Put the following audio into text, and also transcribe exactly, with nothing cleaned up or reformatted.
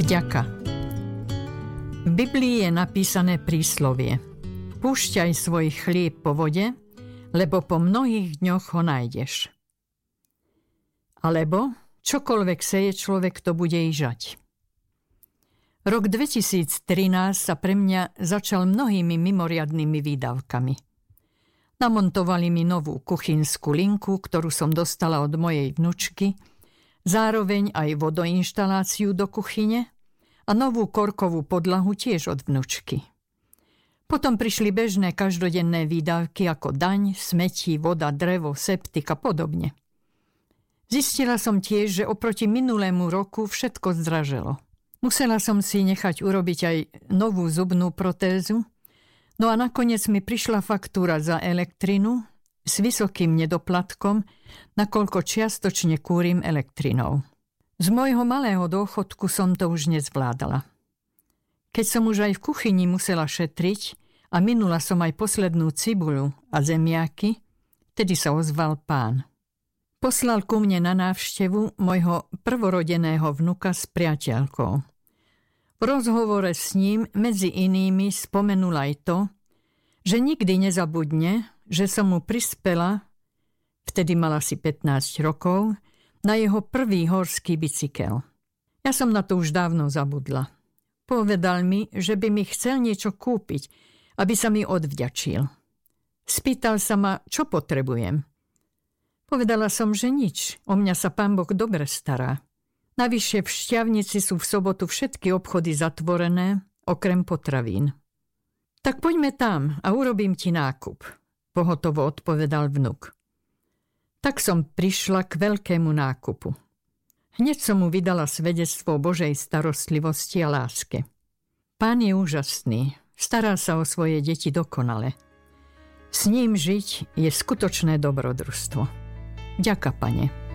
Vďaka. V Biblii je napísané príslovie: Púšťaj svoj chlieb po vode, lebo po mnohých dňoch ho nájdeš. Alebo čokoľvek seje človek, to bude i žať. Rok dvetisíctrinásť sa pre mňa začal mnohými mimoriadnymi výdavkami. Namontovali mi novú kuchynskú linku, ktorú som dostala od mojej vnučky, zároveň aj vodoinštaláciu do kuchyne a novú korkovú podlahu tiež od vnučky. Potom prišli bežné každodenné výdavky ako daň, smetí, voda, drevo, septik a podobne. Zistila som tiež, že oproti minulému roku všetko zdraželo. Musela som si nechať urobiť aj novú zubnú protézu, no a nakoniec mi prišla faktúra za elektrinu s vysokým nedoplatkom, nakoľko čiastočne kúrim elektrinou. Z môjho malého dôchodku som to už nezvládala. Keď som už aj v kuchyni musela šetriť a minula som aj poslednú cibuľu a zemiaky, vtedy sa ozval pán. Poslal ku mne na návštevu môjho prvorodeného vnuka s priateľkou. V rozhovore s ním medzi inými spomenul aj to, že nikdy nezabudne, že som mu prispela, vtedy mal asi pätnásť rokov, na jeho prvý horský bicykel. Ja som na to už dávno zabudla. Povedal mi, že by mi chcel niečo kúpiť, aby sa mi odvďačil. Spýtal sa ma, čo potrebujem. Povedala som, že nič, o mňa sa pán Boh dobre stará. Navyše v Šťavnici sú v sobotu všetky obchody zatvorené, okrem potravín. Tak poďme tam a urobím ti nákup, pohotovo odpovedal vnuk. Tak som prišla k veľkému nákupu. Hneď som mu vydala svedectvo Božej starostlivosti a láske. Pán je úžasný, stará sa o svoje deti dokonale. S ním žiť je skutočné dobrodružstvo. Ďaká, Pane.